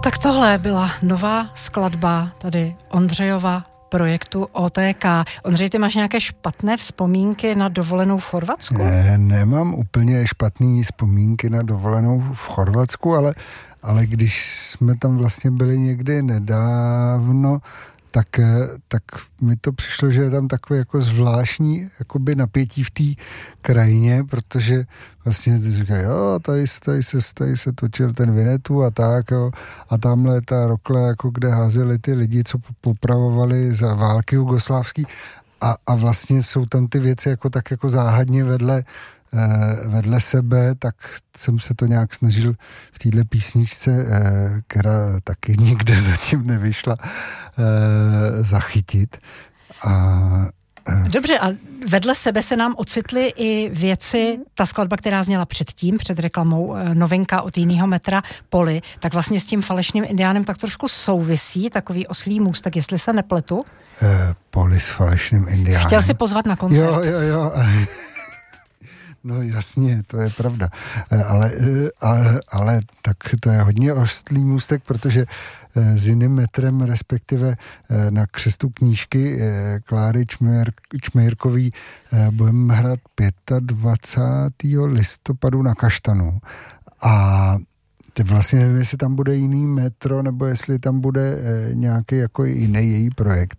Tak tohle byla nová skladba tady Ondřejova projektu OTK. Ondřej, ty máš nějaké špatné vzpomínky na dovolenou v Chorvatsku? Ne, nemám úplně špatné vzpomínky na dovolenou v Chorvatsku, ale když jsme tam vlastně byli někdy nedávno, tak mi to přišlo, že je tam takové jako zvláštní jakoby napětí v té krajině, protože vlastně ty říkají, jo, tady se točil ten Winnetou a tak, jo, a tamhle ta rokle, jako kde házeli ty lidi, co popravovali za války jugoslávský a vlastně jsou tam ty věci jako tak jako záhadně vedle sebe, tak jsem se to nějak snažil v téhle písničce, která taky nikde zatím nevyšla, zachytit. Dobře, a vedle sebe se nám ocitly i věci, ta skladba, která zněla předtím, před reklamou, novinka od jiného metra, Poli, tak vlastně s tím Falešným indiánem tak trošku souvisí, takový oslí můstek, jestli se nepletu. Poli s Falešným indiánem. Chtěl si pozvat na koncert. Jo. No jasně, to je pravda. Ale tak to je hodně oslý můstek, protože s jiným metrem, respektive na křestu knížky Kláry Čmejrkový budeme hrát 25. listopadu na Kaštanu. A teď vlastně nevím, jestli tam bude jiný metro, nebo jestli tam bude nějaký jako jiný její projekt.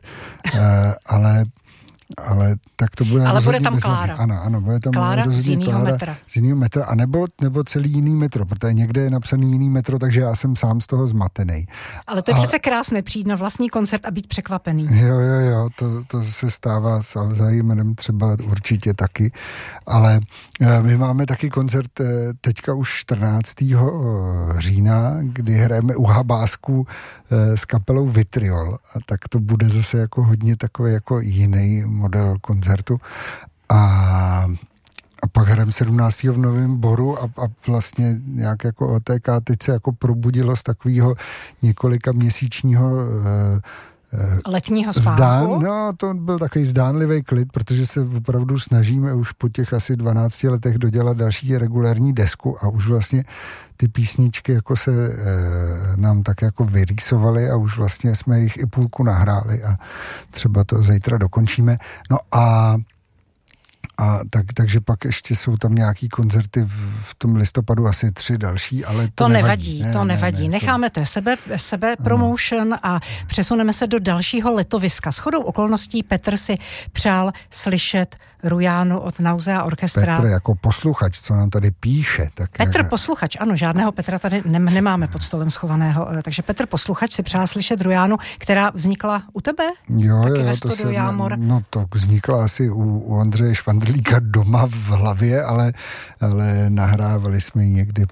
Ale tak to bude. Ale bude tam Klára. Ano, bude tam Klára z jiného metra. Z jiného metra, a nebo celý jiný metro, protože někde je napsaný jiný metro, takže já jsem sám z toho zmatený. Ale to je přece krásné přijít na vlastní koncert a být překvapený. Jo, to se stává s Alzheimerem třeba určitě taky, ale my máme taky koncert teďka už 14. října, kdy hrajeme u Habásku s kapelou Vitriol, a tak to bude zase jako hodně takový jako jiný model koncertu. A pak hrajeme 17. v Novém Boru a vlastně nějak jako OTK teď se jako probudilo z takového několika měsíčního letního spánku? No, to byl takový zdánlivý klid, protože se opravdu snažíme už po těch asi 12 letech dodělat další regulérní desku a už vlastně ty písničky jako se nám tak jako vyrýsovaly a už vlastně jsme jich i půlku nahráli a třeba to zítra dokončíme. No a takže pak ještě jsou tam nějaký koncerty v tom listopadu, asi 3 další, ale to nevadí. Ne, necháme to sebe promotion a přesuneme se do dalšího letoviska. Shodou okolností Petr si přál slyšet Rujánu od Nausea Orchestra. Petr jako posluchač, co nám tady píše. Petr posluchač, ano, žádného Petra tady nemáme pod stolem schovaného, takže Petr posluchač si přál slyšet Rujánu, která vznikla u tebe? Jo, to vznikla asi u Ondřeje Švandrlíka doma v hlavě, ale nahrávali jsme ji někdy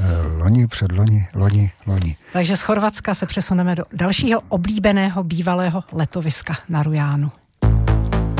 loni. Takže z Chorvatska se přesuneme do dalšího oblíbeného bývalého letoviska na Rujánu.